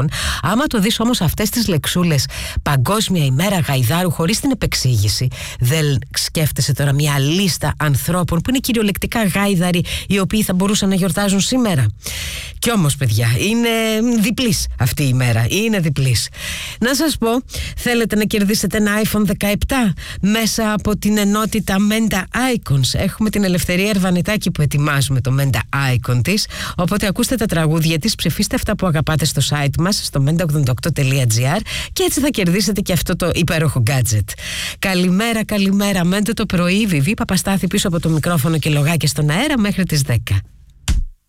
λοιπόν, άμα το δεις όμως αυτές τις λεξούλες, Παγκόσμια ημέρα γαϊδάρου, χωρίς την επεξήγηση, δεν σκέφτεσαι τώρα μια λίστα ανθρώπων που είναι κυριολεκτικά γάιδαροι, οι οποίοι θα μπορούσαν να γιορτάζουν σήμερα? Κι όμως, παιδιά, είναι διπλής αυτή η ημέρα. Είναι διπλής. Να σας πω, θέλετε να κερδίσετε ένα iPhone 17 μέσα από την ενότητα Menda Icons? Έχουμε την Ελευθερία Ερβανετάκη που ετοιμάζουμε το Menda Icon της. Οπότε ακούστε τα τραγούδια της, ψηφίστε αυτά που αγαπάτε στο site μας, στο menda88.gr, και έτσι θα κερδίσετε και αυτό το υπέροχο gadget. Καλημέρα, καλημέρα. Μέντε το πρωί, Βιβί Παπαστάθη πίσω από το μικρόφωνο και λογάκια στον αέρα μέχρι τις 10.